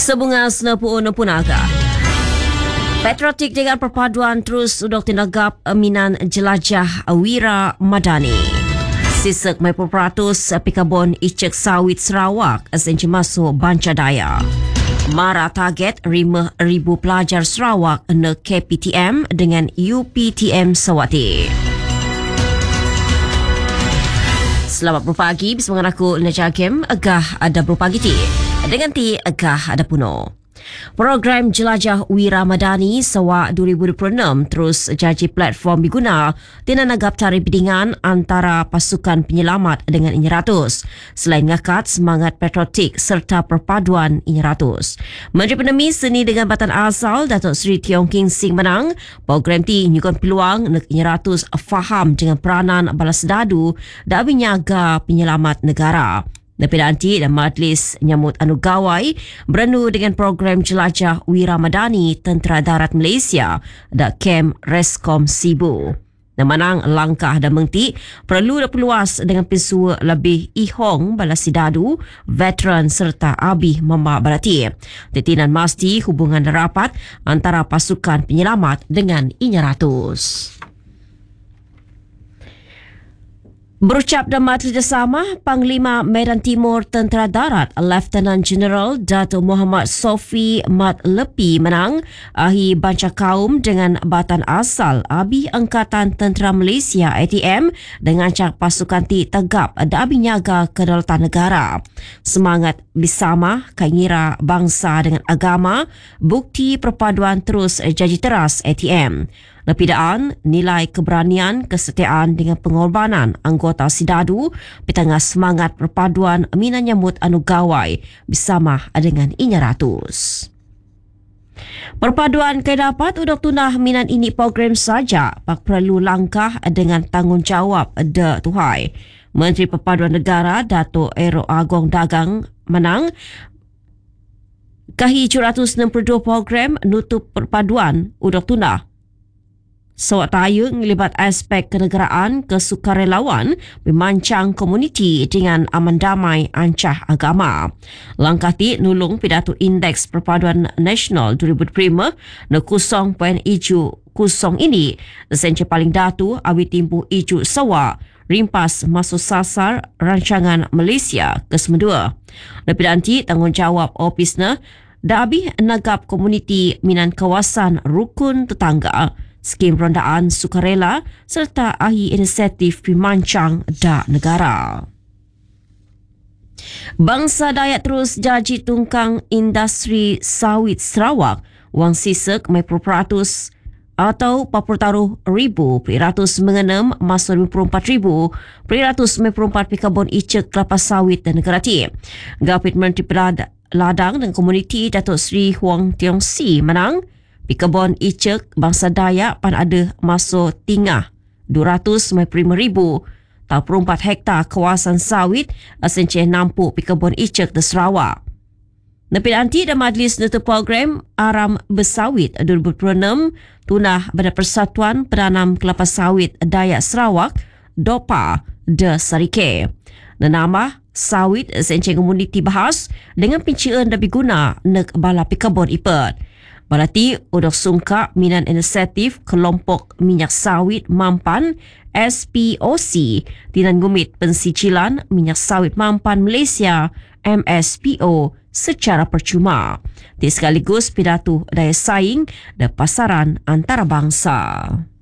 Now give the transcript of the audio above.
Sebunga senepuun punaga. Patriotik dengan perpaduan terus udok tinagap minan jelajah Wira Madani. Sisek mai peratus pikabon icek sawit Sarawak asenci masuk Banca Daya. Mara target 5,000 pelajar Sarawak na KPTM dengan UPTM Sawati. Selamat berpagi, bersama aku Najah Hakim. Agah ada berpagi ti. Dengan ti agah ada puno. Program Jelajah Wira Madani Sawa 2026 terus jadi platform diguna tina nagap tarikh bidingan antara pasukan penyelamat dengan Inyaratus. Selain ngakat semangat patriotik serta perpaduan Inyaratus. Menteri Pendemi Seni dengan Batan Asal Datuk Seri Tiong King Sing menang, program ti nyugun peluang nak Inyaratus faham dengan peranan balas dadu dan menyaga penyelamat negara. Nanti dan Majlis Nyamut Anu Gawai beranu dengan program Jelajah Wira Madani Tentera Darat Malaysia dan Kem Reskom Sibu. Namanang langkah dan mengti perlu diperluas dengan pisua lebih ihong balasi dadu, veteran serta abih mama berati. Tetinan masti hubungan rapat antara pasukan penyelamat dengan Inyaratus. Berucap dalam majlis bersama, Panglima Medan Timur Tentera Darat Lieutenant General Dato' Muhammad Sofi Mat Lepi menang ahi banca kaum dengan Batan Asal Abi Angkatan Tentera Malaysia ATM dengan cak pasukan ti tegap dan abi nyaga kedaulatan negara. Semangat bersama kaingira bangsa dengan agama, bukti perpaduan terus jadi teras ATM. Lepidaan nilai keberanian, kesetiaan dengan pengorbanan anggota Sidadu petangah semangat perpaduan Mina Nyamut Anu Gawai bersama dengan Inyaratus. Perpaduan kedapat udok tunah minan ini program saja pak perlu langkah dengan tanggungjawab de Tuhai. Menteri Perpaduan Negara Dato' Ero Agong Dagang menang kahi 762 program nutup perpaduan udok tunah. Sawat tayu ngelibat aspek kenegaraan kesukarelawan memancang komuniti dengan aman damai ancah agama. Langkah ti nulung pidato Indeks Perpaduan Nasional 2005 na 0.70 ini senca paling datu awi timpu iju sawa rimpas masuk sasar rancangan Malaysia ke-2. Lepas nanti tanggungjawab ofisnya da abih nagap komuniti minan kawasan rukun tetangga, skim rondaan sukarela serta ahi inisiatif pimancang da negara. Bangsa Dayak terus jadi tungkang industri sawit Sarawak. Wang sisek mai peratus atau 40,000 peratus mengenam masuk 54,000 peratus 54 pikabon icek kelapa sawit dan negara ti. Gapit Menteri Ladang dan Komuniti Datuk Seri Huang Tiong Si menang pikabon icek bangsa Dayak pan ada masuk tingah 255,000 tak 4 hektar kawasan sawit asenceh nampuk pikabon icek di Sarawak. Nepi nanti dan Majlis Nutup Program Aram Bersawit 2026 tunah pada Persatuan Penanam Kelapa Sawit Dayak Sarawak DOPA de Sarike. Nama sawit asenceh komuniti bahas dengan pincian dan biguna nek bala pikabon ipet. Balati udok sungka minan inisiatif kelompok minyak sawit Mampan SPOC tinan gumit pensicilan minyak sawit Mampan Malaysia MSPO secara percuma. Di sekaligus pidato daya saing dan pasaran antarabangsa.